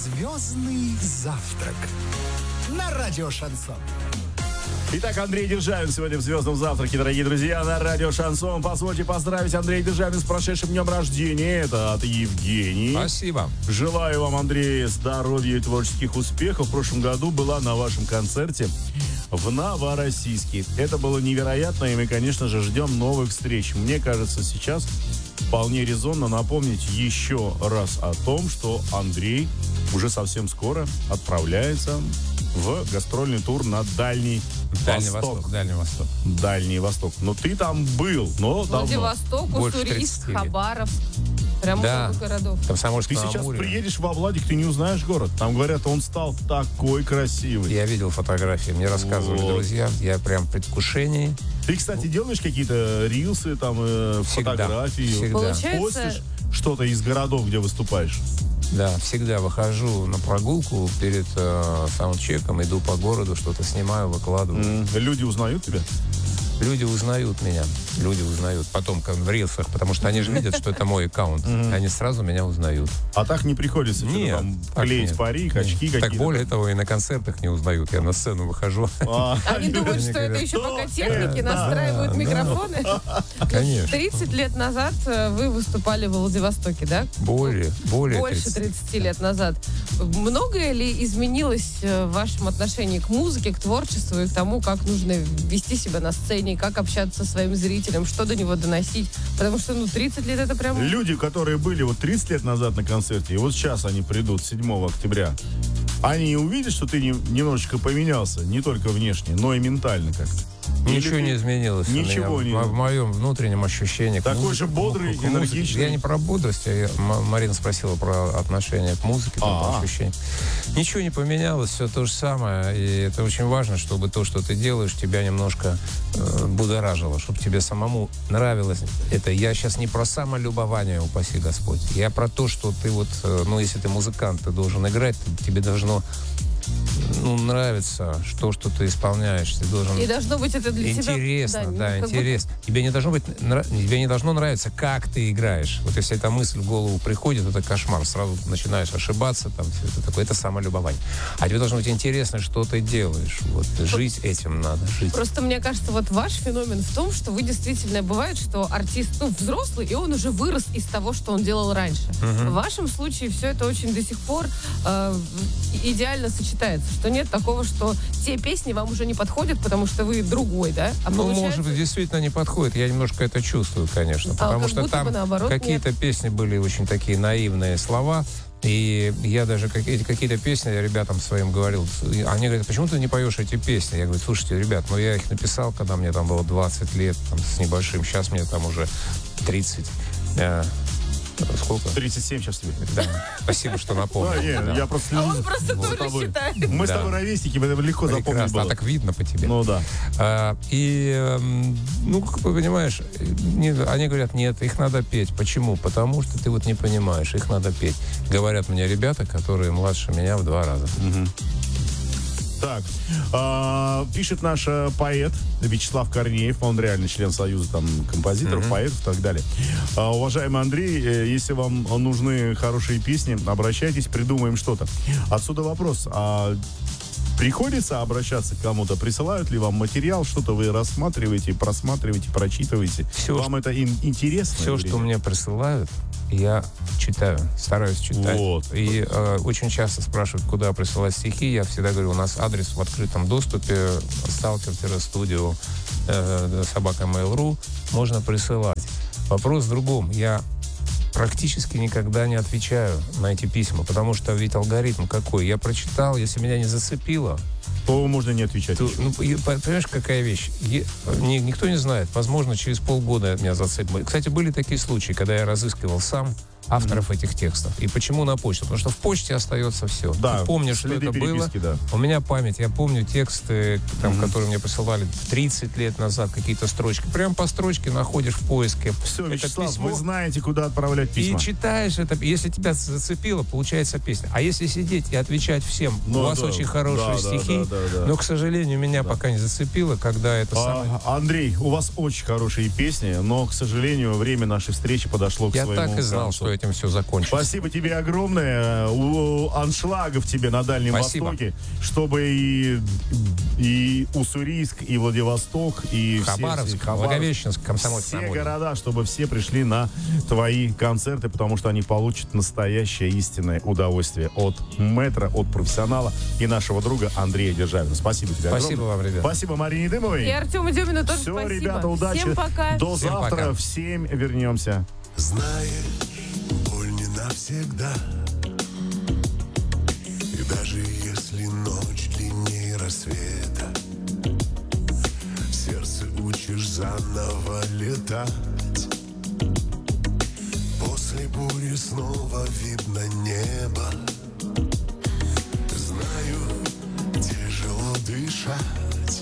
Звездный завтрак на радио Шансон. Итак, Андрей Державин сегодня в «Звездном завтраке», дорогие друзья, на радио «Шансон». Позвольте поздравить Андрея Державина с прошедшим днем рождения. Это от Евгении. Спасибо. Желаю вам, Андрей, здоровья и творческих успехов. В прошлом году была на вашем концерте в Новороссийске. Это было невероятно, и мы, конечно же, ждем новых встреч. Мне кажется, сейчас вполне резонно напомнить еще раз о том, что Андрей уже совсем скоро отправляется в гастрольный тур на Дальний Восток. Дальний Восток. Но ты там был, но давно. Владивосток, Уссурийск, Хабаровск. Прям много городов. Ты сейчас приедешь в Обладик, ты не узнаешь город. Там, говорят, он стал такой красивый. Я видел фотографии, мне рассказывали друзья. Я прям в предвкушении. Ты, кстати, делаешь какие-то рилсы, там, фотографии? Всегда. Получается... Постишь что-то из городов, где выступаешь? Да, всегда выхожу на прогулку перед саундчеком, иду по городу, что-то снимаю, выкладываю. Люди узнают тебя? Люди узнают меня. Люди узнают. Потом в рилсах, потому что они же видят, что это мой аккаунт. Они сразу меня узнают. А так не приходится что-то там клеить парик, очки какие-то? Так более того, и на концертах не узнают. Я на сцену выхожу. Они думают, что это еще пока техники настраивают микрофоны. Конечно. 30 лет назад вы выступали в Владивостоке, да? Больше Больше 30 лет назад. Многое ли изменилось в вашем отношении к музыке, к творчеству и к тому, как нужно вести себя на сцене, как общаться со своим зрителем, что до него доносить? Потому что, 30 лет это прям... Люди, которые были 30 лет назад на концерте, и вот сейчас они придут 7 октября, они увидят, что ты немножечко поменялся, не только внешне, но и ментально как-то. Ничего не изменилось. Ничего не в моем внутреннем ощущении. Такой же бодрый, энергичный. Я не про бодрость, Марина спросила про отношение к музыке, про ощущение. Ничего не поменялось, все то же самое. И это очень важно, чтобы то, что ты делаешь, тебя немножко будоражило, чтобы тебе самому нравилось. Это я сейчас не про самолюбование, упаси Господь. Я про то, что ты если ты музыкант, ты должен играть, тебе должно нравится то, что ты исполняешь. Ты должен... И должно быть это для тебя... Интересно, интересно. Тебе не должно нравиться, как ты играешь. Вот если эта мысль в голову приходит, это кошмар. Сразу начинаешь ошибаться, там все это такое. Это самолюбование. А тебе должно быть интересно, что ты делаешь. Жить этим надо. Жить. Просто мне кажется, ваш феномен в том, что вы действительно, бывает, что артист, взрослый, и он уже вырос из того, что он делал раньше. В вашем случае все это очень до сих пор идеально сочетается. Что нет такого, что те песни вам уже не подходят, потому что вы другой, да? Может быть, действительно не подходит. Я немножко это чувствую, конечно. Потому что там какие-то песни были очень такие наивные слова. И я даже какие-то песни ребятам своим говорил. Они говорят, почему ты не поешь эти песни? Я говорю, слушайте, ребят, я их написал, когда мне там было 20 лет, с небольшим. Сейчас мне там уже 30. Сколько? 37 сейчас тебе. Да. Спасибо, что напомнил. Я просто слежу. Он просто тоже считает. Мы с тобой ровесники, это легко запомнить было. Так видно по тебе. Да. Как ты понимаешь, они говорят, нет, их надо петь. Почему? Потому что ты не понимаешь, их надо петь. Говорят мне ребята, которые младше меня в 2 раза. Так, пишет наш поэт Вячеслав Корнеев, он реально член Союза композиторов, поэтов и так далее. Уважаемый Андрей, если вам нужны хорошие песни, обращайтесь, придумаем что-то. Отсюда вопрос, приходится обращаться к кому-то? Присылают ли вам материал? Что-то вы рассматриваете, просматриваете, прочитываете? Вам это интересно? Все, что мне присылают, я читаю, стараюсь читать. И очень часто спрашивают, куда присылать стихи. Я всегда говорю, у нас адрес в открытом доступе, stalker-studio, @mail.ru, можно присылать. Вопрос в другом. Я практически никогда не отвечаю на эти письма, потому что ведь алгоритм какой? Я прочитал, если меня не зацепило, то можно не отвечать. Понимаешь, какая вещь? Никто не знает. Возможно, через полгода меня зацепило. Кстати, были такие случаи, когда я разыскивал сам авторов этих текстов. И почему на почту? Потому что в почте остается все. Да, ты помнишь, что это было. Да. У меня память. Я помню тексты, которые мне присылали 30 лет назад, какие-то строчки. Прям по строчке находишь в поиске. Все, Вячеслав, вы знаете, куда отправлять письма. И читаешь это. Если тебя зацепило, получается песня. А если сидеть и отвечать всем, у вас очень хорошие стихи, но, к сожалению, меня пока не зацепило, когда это самое... Андрей, у вас очень хорошие песни, но, к сожалению, время нашей встречи подошло к своему концу. Я так и знал, что этим все закончится. Спасибо тебе огромное. У аншлагов тебе на Дальнем Востоке, чтобы и Уссурийск, и Владивосток, и Хабаровск, Благовещенск, Комсомольск на Амуре. Все города, чтобы все пришли на твои концерты, потому что они получат настоящее истинное удовольствие от мэтра, от профессионала и нашего друга Андрея Державина. Спасибо тебе огромное. Спасибо вам, ребята. Спасибо Марине Дымовой. И Артему Демину тоже Все, спасибо. ребята, удачи. Всем пока. До Всем завтра пока. в 7 вернемся. Знаешь, боль не навсегда. И даже если ночь длиннее рассвета, в сердце учишь заново летать. После бури снова видно небо. Знаю, тяжело дышать.